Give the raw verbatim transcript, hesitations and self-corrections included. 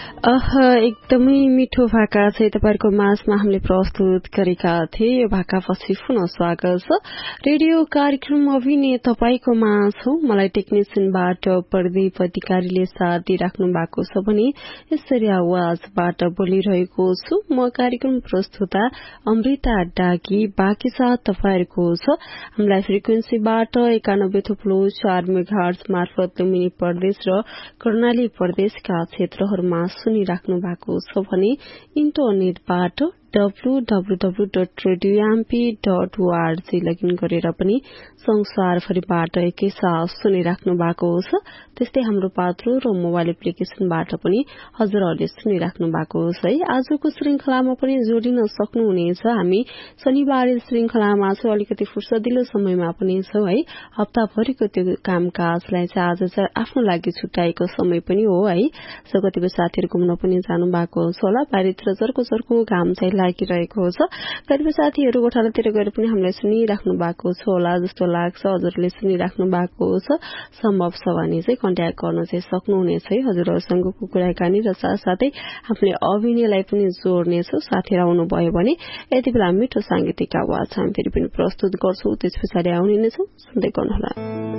अह एकदमै मिठो भाका चाहिँ तपाईहरुको माझमा हामीले प्रस्तुत गरेका थिए। यो भाकापछि पुनः स्वागत छ रेडियो कार्यक्रम अभिनय तपाईको माझ हो। मलाई टेक्निशियनबाट प्रदीप अधिकारीले साथ दिइराख्नु भएको छ भने यसरी आवाजबाट बोलिरहेको छु म कार्यक्रम प्रस्तुता अमृता डाकी। बाँकी साथ तपाईहरुको छ हामीलाई फ्रिक्वेन्सीबाट एकानब्बे थुप्लो चार मेगाहर्ज मार्फत लुम्बिनी प्रदेश र कर्णाली प्रदेशका क्षेत्रहरूमा सुनिराख्नु भएको छ भने इन्टरनेटबाट W W W dot radio MP dot ORG login गरेर पनि संसारभरिबाट एकैसाथ सुनिराख्नु भएको छ। त्यस्तै हाम्रो पात्रो र मोबाइल एप्लिकेशनबाट पनि हजुरहरूले सुनिराख्नु भएको छ है। आजको श्रृंखलामा पनि जोडिन सक्नुहुनेछ। हामी शनिबार श्रृंखलामा चाहिँ अलिकति फुर्सदिलो समयमा पनि छौं है। हप्ताभरिको त्यो कामकाजलाई चाहिँ आज चाहिँ आफ्नो लागि छुट्याएको समय पनि हो है। सो कतिपय साथीहरू घुम्न पनि जानु भएको छ होला। बाहिरतिर जर्को जर्को घाम चाहिँ लागिरहेको छ। कतिपय साथीहरू गोठालातिर गएर पनि हामीलाई सुनिराख्नु भएको छ होला जस्तो लाग्छ। हजुरले सुनिराख्नु भएको छ। सम्भव छ भने चाहिँ कन्ट्याक्ट गर्न चाहिँ सक्नुहुनेछ है हजुरहरूसँगको कुराकानी र साथसाथै हामीले अभिनयलाई पनि जोड्नेछौं। साथीहरू आउनु भयो भने यति बेला मिठो सांगीतिक आवाज हामी फेरि पनि प्रस्तुत गर्छौं। त्यस पछाडि आउने नै छौं। सुन्दै गर्नुहोला।